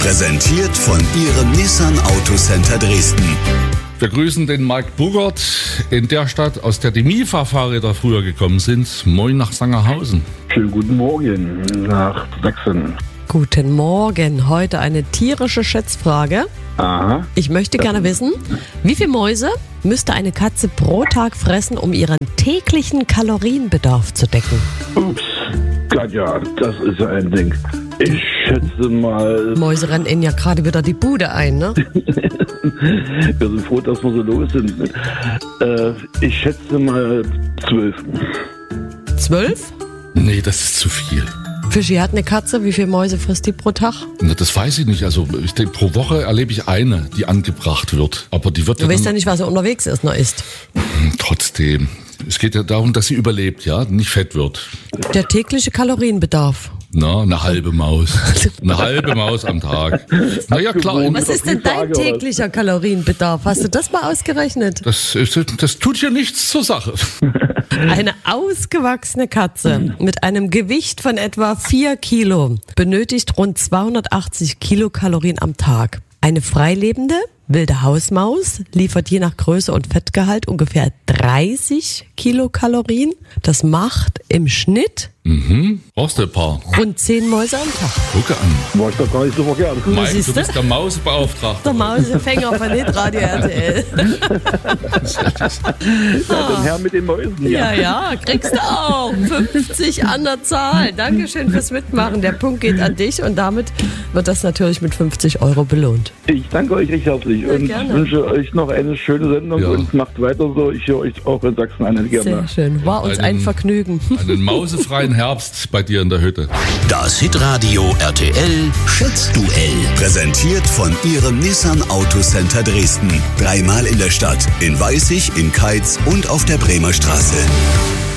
Präsentiert von Ihrem Nissan Autocenter Dresden. Wir grüßen den Mike Buggert in der Stadt, aus der die MIFA-Fahrräder früher gekommen sind. Moin nach Sangerhausen. Schönen guten Morgen nach Sachsen. Guten Morgen. Heute eine tierische Schätzfrage. Aha. Ich möchte gerne wissen, wie viele Mäuse müsste eine Katze pro Tag fressen, um ihren täglichen Kalorienbedarf zu decken? Ups. Katja, das ist ja ein Ding. Ich schätze mal... Mäuse rennen Ihnen ja gerade wieder die Bude ein, ne? Wir sind froh, dass wir so los sind. Ich schätze mal 12. 12? Nee, das ist zu viel. Fischi hat eine Katze. Wie viele Mäuse frisst die pro Tag? Na, das weiß ich nicht. Also ich denke, pro Woche erlebe ich eine, die angebracht wird. Aber die wird Du weißt ja nicht, was er unterwegs ist, noch isst. Trotzdem. Es geht ja darum, dass sie überlebt, ja, nicht fett wird. Der tägliche Kalorienbedarf. Na, eine halbe Maus. Eine halbe Maus am Tag. Na ja, klar. Was ist denn dein täglicher Kalorienbedarf? Hast du das mal ausgerechnet? Das tut ja nichts zur Sache. Eine ausgewachsene Katze mit einem Gewicht von etwa 4 Kilo benötigt rund 280 Kilokalorien am Tag. Eine freilebende wilde Hausmaus liefert je nach Größe und Fettgehalt ungefähr 30 Kilokalorien. Das macht im Schnitt Brauchst du ein paar? rund 10 Mäuse am Tag. Gucke an. War ich doch gar nicht so verkehrt. Mike, siehst du du? bist der Mausbeauftragte. Der Mausefänger von Hitradio RTL. Ja, den Herr mit den Mäusen. Ja, kriegst du auch. 50 an der Zahl. Dankeschön fürs Mitmachen. Der Punkt geht an dich und damit wird das natürlich mit 50 € belohnt. Ich danke euch recht herzlich und gerne. wünsche euch noch eine schöne Sendung Ja. und macht weiter so. Ich höre euch auch in Sachsen an. Gerne. Sehr schön. War uns ein Vergnügen. Einen mausefreien Herbst bei dir in der Hütte. Das Hitradio RTL Schätzduell. Präsentiert von Ihrem Nissan Autocenter Dresden. 3-mal in der Stadt, in Weißig, in Keitz und auf der Bremer Straße.